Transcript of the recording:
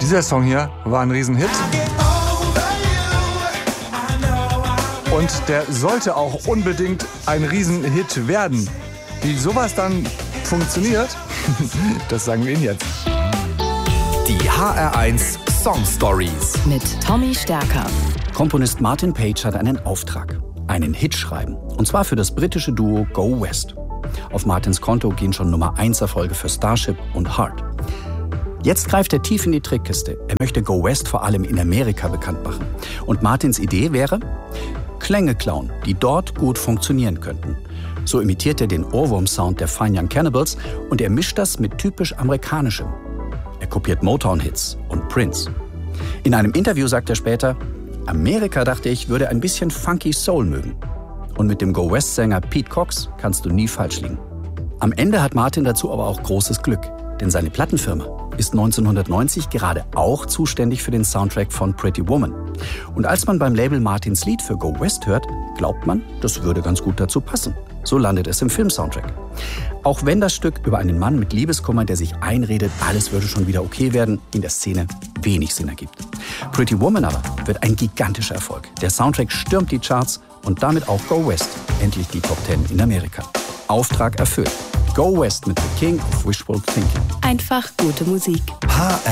Dieser Song hier war ein Riesenhit. Und der sollte auch unbedingt ein Riesenhit werden. Wie sowas dann funktioniert, das sagen wir Ihnen jetzt. Die HR1 Song Stories mit Tommy Stärker. Komponist Martin Page hat einen Auftrag. Einen Hit schreiben. Und zwar für das britische Duo Go West. Auf Martins Konto gehen schon Nummer 1 Erfolge für Starship und Heart. Jetzt greift er tief in die Trickkiste. Er möchte Go West vor allem in Amerika bekannt machen. Und Martins Idee wäre, Klänge klauen, die dort gut funktionieren könnten. So imitiert er den Ohrwurm-Sound der Fine Young Cannibals und er mischt das mit typisch amerikanischem. Er kopiert Motown-Hits und Prince. In einem Interview sagt er später, Amerika, dachte ich, würde ein bisschen funky Soul mögen. Und mit dem Go West-Sänger Pete Cox kannst du nie falsch liegen. Am Ende hat Martin dazu aber auch großes Glück, denn seine Plattenfirma ist 1990 gerade auch zuständig für den Soundtrack von Pretty Woman. Und als man beim Label Martins Lied für Go West hört, glaubt man, das würde ganz gut dazu passen. So landet es im Filmsoundtrack. Auch wenn das Stück über einen Mann mit Liebeskummer, der sich einredet, alles würde schon wieder okay werden, in der Szene wenig Sinn ergibt. Pretty Woman aber wird ein gigantischer Erfolg. Der Soundtrack stürmt die Charts und damit auch Go West, endlich die Top 10 in Amerika. Auftrag erfüllt. Go West mit The King of Wishful Thinking. Einfach gute Musik. HR